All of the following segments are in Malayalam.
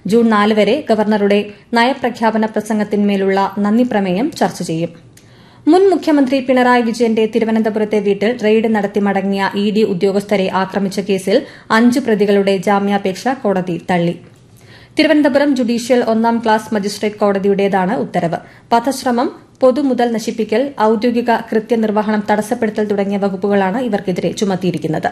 ജൂൺ 4 വരെ ഗവർണറുടെ നയപ്രഖ്യാപന പ്രസംഗത്തിന്മേലുള്ള നന്ദിപ്രമേയം ചർച്ച ചെയ്യും. മുൻ മുഖ്യമന്ത്രി പിണറായി വിജയന്റെ തിരുവനന്തപുരത്തെ വീട്ടിൽ റെയ്ഡ് നടത്തി മടങ്ങിയ ഇഡി ഉദ്യോഗസ്ഥരെ ആക്രമിച്ച കേസിൽ 5 പ്രതികളുടെ ജാമ്യാപേക്ഷ കോടതി തള്ളി. തിരുവനന്തപുരം ജുഡീഷ്യൽ 1ാം ക്ലാസ് മജിസ്ട്രേറ്റ് കോടതിയുടേതാണ് ഉത്തരവ്. വധശ്രമം, പൊതുമുതൽ നശിപ്പിക്കൽ, ഔദ്യോഗിക കൃത്യനിർവഹണം തടസ്സപ്പെടുത്തൽ തുടങ്ങിയ വകുപ്പുകളാണ് ഇവർക്കെതിരെ ചുമത്തിയിരിക്കുന്നത്.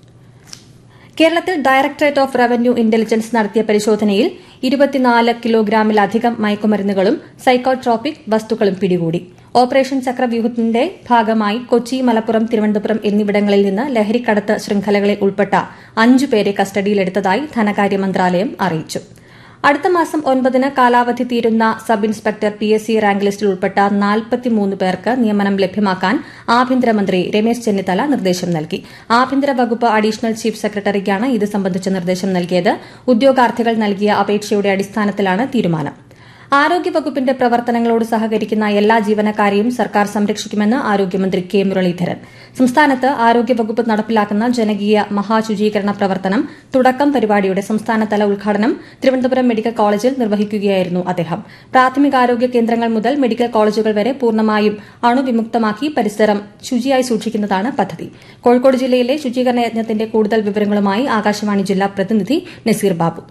കേരളത്തിൽ ഡയറക്ടറേറ്റ് ഓഫ് റവന്യൂ ഇന്റലിജൻസ് നടത്തിയ പരിശോധനയിൽ 24 കിലോഗ്രാമിലധികം മയക്കുമരുന്നുകളും സൈക്കോട്രോപിക് വസ്തുക്കളും പിടികൂടി. ഓപ്പറേഷൻ ചക്രവ്യൂഹത്തിന്റെ ഭാഗമായി കൊച്ചി, മലപ്പുറം, തിരുവനന്തപുരം എന്നിവിടങ്ങളിൽ നിന്ന് ലഹരിക്കടത്ത് ശൃംഖലകളിൽ ഉൾപ്പെട്ട 5 പേരെ കസ്റ്റഡിയിലെടുത്തതായി ധനകാര്യ മന്ത്രാലയം അറിയിച്ചു. അടുത്ത മാസം 9-ന് കാലാവധി തീരുന്ന സബ് ഇൻസ്പെക്ടർ PSC റാങ്ക് ലിസ്റ്റിൽ ഉൾപ്പെട്ട 43 പേർക്ക് നിയമനം ലഭ്യമാക്കാൻ ആഭ്യന്തരമന്ത്രി രമേശ് ചെന്നിത്തല നിർദ്ദേശം നൽകി. ആഭ്യന്തര വകുപ്പ് അഡീഷണൽ ചീഫ് സെക്രട്ടറിക്കാണ് ഇത് സംബന്ധിച്ച നിർദ്ദേശം നൽകിയത്. ഉദ്യോഗാർത്ഥികൾ നൽകിയ അപേക്ഷയുടെ അടിസ്ഥാനത്തിലാണ് തീരുമാനം. ആരോഗ്യവകുപ്പിന്റെ പ്രവർത്തനങ്ങളോട് സഹകരിക്കുന്ന എല്ലാ ജീവനക്കാരെയും സർക്കാർ സംരക്ഷിക്കുമെന്ന് ആരോഗ്യമന്ത്രി കെ മുരളീധരൻ. സംസ്ഥാനത്ത് ആരോഗ്യവകുപ്പ് നടപ്പിലാക്കുന്ന ജനകീയ മഹാശുചീകരണ പ്രവർത്തനം തുടക്കം പരിപാടിയുടെ സംസ്ഥാനതല ഉദ്ഘാടനം തിരുവനന്തപുരം മെഡിക്കൽ കോളേജിൽ നിർവഹിക്കുകയായിരുന്നു അദ്ദേഹം. പ്രാഥമികാരോഗ്യ കേന്ദ്രങ്ങൾ മുതൽ മെഡിക്കൽ കോളേജുകൾ വരെ പൂർണ്ണമായും അണുവിമുക്തമാക്കി പരിസരം ശുചിയായി സൂക്ഷിക്കുന്നതാണ് പദ്ധതി. കോഴിക്കോട് ജില്ലയിലെ ശുചീകരണ യജ്ഞത്തിന്റെ കൂടുതൽ വിവരങ്ങളുമായി ആകാശവാണി ജില്ലാ പ്രതിനിധി നസീർ ബാബു.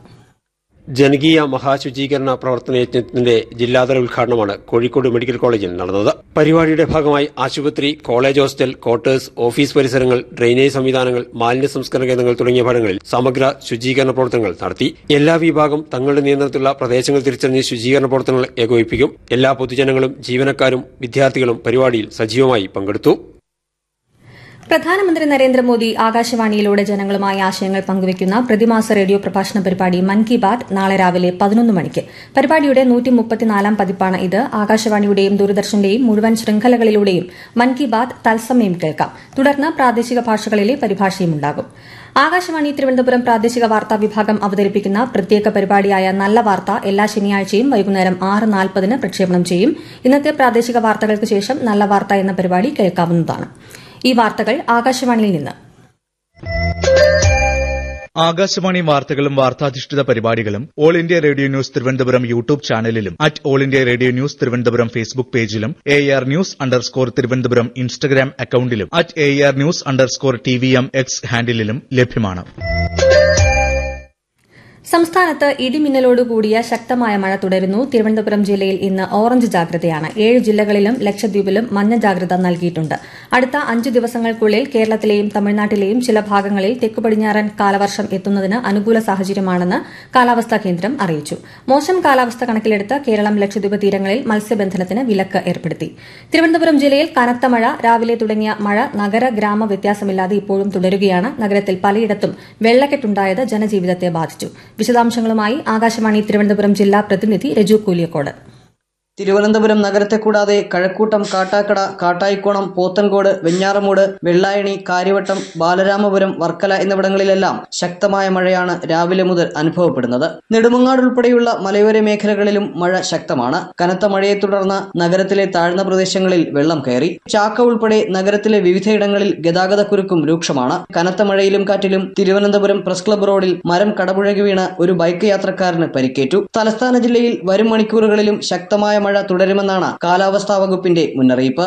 ജനകീയ മഹാശുചീകരണ പ്രവർത്തന യജ്ഞത്തിന്റെ ജില്ലാതല ഉദ്ഘാടനമാണ് കോഴിക്കോട് മെഡിക്കൽ കോളേജിൽ നടന്നത്. പരിപാടിയുടെ ഭാഗമായി ആശുപത്രി, college hostel, quarters, office പരിസരങ്ങൾ, drainage സംവിധാനങ്ങൾ, മാലിന്യ സംസ്കരണ കേന്ദ്രങ്ങൾ തുടങ്ങിയ ഭാഗങ്ങളിൽ സമഗ്ര ശുചീകരണ പ്രവർത്തനങ്ങൾ നടത്തി. എല്ലാ വിഭാഗം തങ്ങളുടെ നിയന്ത്രണത്തിലുള്ള പ്രദേശങ്ങൾ തിരിച്ചറിഞ്ഞ് ശുചീകരണ പ്രവർത്തനങ്ങൾ ഏകോപിപ്പിക്കും. എല്ലാ പൊതുജനങ്ങളും, ജീവനക്കാരും, വിദ്യാർത്ഥികളും പരിപാടിയിൽ സജീവമായി പങ്കെടുത്തു. പ്രധാനമന്ത്രി നരേന്ദ്രമോദി ആകാശവാണിയിലൂടെ ജനങ്ങളുമായി ആശയങ്ങൾ പങ്കുവയ്ക്കുന്ന പ്രതിമാസ റേഡിയോ പ്രഭാഷണ പരിപാടി മൻ കി ബാത് നാളെ രാവിലെ 11 മണിക്ക്. പരിപാടിയുടെ 134-ാം പതിപ്പാണ് ഇത്. ആകാശവാണിയുടെയും ദൂരദർശന്റെയും മുഴുവൻ ശൃംഖലകളിലൂടെയും മൻ കി ബാത് തത്സമയം കേൾക്കാം. തുടർന്ന് പ്രാദേശിക ഭാഷകളിലെ പരിഭാഷയുമുണ്ടാകും. ആകാശവാണി തിരുവനന്തപുരം പ്രാദേശിക വാർത്താ വിഭാഗം അവതരിപ്പിക്കുന്ന പ്രത്യേക പരിപാടിയായ നല്ല വാർത്ത എല്ലാ ശനിയാഴ്ചയും വൈകുന്നേരം 6:40-ന് പ്രക്ഷേപണം ചെയ്യും. ഇന്നത്തെ പ്രാദേശിക വാർത്തകൾക്ക് ശേഷം നല്ല വാർത്ത എന്ന പരിപാടി കേൾക്കാവുന്നതാണ്. ഈ വാർത്തകൾ ആകാശവാണിയിൽ നിന്ന്. ആകാശവാണി വാർത്തകളും വാർത്താധിഷ്ഠിത പരിപാടികളും all India radio news Thiruvananthapuram YouTube ചാനലിലും @all India radio news Thiruvananthapuram Facebook പേജിലും AR News_ തിരുവനന്തപുരം ഇൻസ്റ്റഗ്രാം അക്കൌണ്ടിലും @AR News_TVM X ഹാൻഡിലും ലഭ്യമാണ്. സംസ്ഥാനത്ത് ഇടിമിന്നലോടുകൂടിയ ശക്തമായ മഴ തുടരുന്നു. തിരുവനന്തപുരം ജില്ലയിൽ ഇന്ന് ഓറഞ്ച് ജാഗ്രതയാണ്. 7 ജില്ലകളിലും ലക്ഷദ്വീപിലും മഞ്ഞ ജാഗ്രത നൽകിയിട്ടുണ്ട്. അടുത്ത 5 ദിവസങ്ങൾക്കുള്ളിൽ കേരളത്തിലെയും തമിഴ്നാട്ടിലെയും ചില ഭാഗങ്ങളിൽ തെക്കുപടിഞ്ഞാറൻ കാലവർഷം എത്തുന്നതിന് അനുകൂല സാഹചര്യമാണെന്ന് കാലാവസ്ഥാ കേന്ദ്രം അറിയിച്ചു. മോശം കാലാവസ്ഥ കണക്കിലെടുത്ത് കേരളം, ലക്ഷദ്വീപ് തീരങ്ങളിൽ മത്സ്യബന്ധനത്തിന് വിലക്ക് ഏർപ്പെടുത്തി. തിരുവനന്തപുരം ജില്ലയിൽ കനത്ത മഴ രാവിലെ തുടങ്ങിയ മഴ നഗര ഗ്രാമ വ്യത്യാസമില്ലാതെ ഇപ്പോഴും തുടരുകയാണ്. നഗരത്തിൽ പലയിടത്തും വെള്ളക്കെട്ടുണ്ടായത് ജനജീവിതത്തെ ബാധിച്ചു. വിശദാംശങ്ങളുമായി ആകാശവാണി തിരുവനന്തപുരം ജില്ലാ പ്രതിനിധി രജു കൂലിയക്കോട്. തിരുവനന്തപുരം നഗരത്തെ കൂടാതെ കഴക്കൂട്ടം, കാട്ടാക്കട, കാട്ടായിക്കോണം, പോത്തൻകോട്, വെഞ്ഞാറമൂട്, വെള്ളായണി, കാര്യവട്ടം, ബാലരാമപുരം, വർക്കല എന്നിവിടങ്ങളിലെല്ലാം ശക്തമായ മഴയാണ് രാവിലെ മുതൽ അനുഭവപ്പെടുന്നത്. നെടുമങ്ങാട് ഉൾപ്പെടെയുള്ള മലയോര മേഖലകളിലും മഴ ശക്തമാണ്. കനത്ത മഴയെ തുടർന്ന് നഗരത്തിലെ താഴ്ന്ന പ്രദേശങ്ങളിൽ വെള്ളം കയറി. ചാക്ക ഉൾപ്പെടെ നഗരത്തിലെ വിവിധയിടങ്ങളിൽ ഗതാഗതക്കുരുക്കും രൂക്ഷമാണ്. കനത്ത മഴയിലും കാറ്റിലും തിരുവനന്തപുരം പ്രസ് ക്ലബ്ബ് റോഡിൽ മരം കടപുഴകി വീണ് ഒരു ബൈക്ക് യാത്രക്കാരന് പരിക്കേറ്റു. തലസ്ഥാന ജില്ലയിൽ വരും മണിക്കൂറുകളിലും ശക്തമായ മഴ തുടരുമെന്നാണ് കാലാവസ്ഥാ വകുപ്പിന്റെ മുന്നറിയിപ്പ്.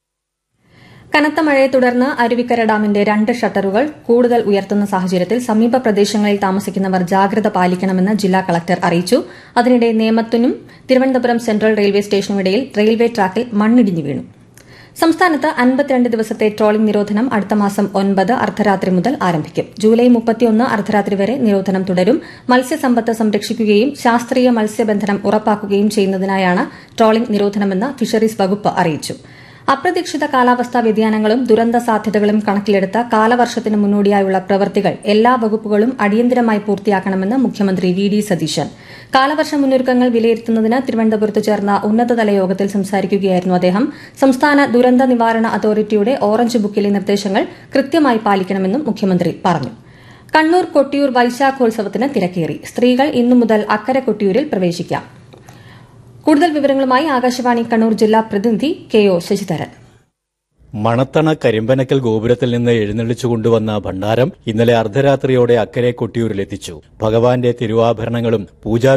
കനത്ത മഴയെ തുടർന്ന് അരുവിക്കര ഡാമിന്റെ 2 ഷട്ടറുകൾ കൂടുതൽ ഉയർത്തുന്ന സാഹചര്യത്തിൽ സമീപ പ്രദേശങ്ങളിൽ താമസിക്കുന്നവർ ജാഗ്രത പാലിക്കണമെന്ന് ജില്ലാ കളക്ടർ അറിയിച്ചു. അതിനിടെ നേമത്തിനും തിരുവനന്തപുരം സെൻട്രൽ റെയിൽവേ സ്റ്റേഷനുമിടയിൽ റെയിൽവേ ട്രാക്കിൽ മണ്ണിടിഞ്ഞു വീണു. സംസ്ഥാനത്ത് 52 ദിവസത്തെ ട്രോളിംഗ് നിരോധനം അടുത്ത മാസം 9 അർദ്ധരാത്രി മുതൽ ആരംഭിക്കും. ജൂലൈ 31 അർദ്ധരാത്രി വരെ നിരോധനം തുടരും. മത്സ്യസമ്പത്ത് സംരക്ഷിക്കുകയും ശാസ്ത്രീയ മത്സ്യബന്ധനം ഉറപ്പാക്കുകയും ചെയ്യുന്നതിനായാണ് ട്രോളിംഗ് നിരോധനമെന്ന് ഫിഷറീസ് വകുപ്പ് അറിയിച്ചു. അപ്രതീക്ഷിത കാലാവസ്ഥാ വ്യതിയാനങ്ങളും ദുരന്ത സാധ്യതകളും കണക്കിലെടുത്ത കാലവർഷത്തിന് മുന്നോടിയായുള്ള പ്രവൃത്തികൾ എല്ലാ വകുപ്പുകളും അടിയന്തരമായി പൂർത്തിയാക്കണമെന്ന് മുഖ്യമന്ത്രി VD സതീശൻ. കാലവർഷ മുന്നൊരുക്കങ്ങൾ വിലയിരുത്തുന്നതിന് തിരുവനന്തപുരത്ത് ചേർന്ന ഉന്നതതല യോഗത്തിൽ സംസാരിക്കുകയായിരുന്നു അദ്ദേഹം. സംസ്ഥാന ദുരന്ത നിവാരണ അതോറിറ്റിയുടെ ഓറഞ്ച് ബുക്കിലെ നിർദ്ദേശങ്ങൾ കൃത്യമായി പാലിക്കണമെന്നും മുഖ്യമന്ത്രി പറഞ്ഞു. കണ്ണൂർ കൊട്ടിയൂർ വൈശാഖോത്സവത്തിന് തിരക്കേറി. സ്ത്രീകൾ ഇന്നു മുതൽ അക്കരെ കൊട്ടിയൂരിൽ പ്രവേശിക്കാം. കൂടുതൽ വിവരങ്ങളുമായി ആകാശവാണി കണ്ണൂർ ജില്ലാ പ്രതിനിധി KO ശശിധരൻ. മണത്തണ കരിമ്പനക്കൽ ഗോപുരത്തിൽ നിന്ന് എഴുന്നള്ളിച്ചു കൊണ്ടുവന്ന ഭണ്ഡാരം ഇന്നലെ അർദ്ധരാത്രിയോടെ അക്കരെ കൊട്ടിയൂരിലെത്തിച്ചു. ഭഗവാന്റെ തിരുവാഭരണങ്ങളും പൂജാ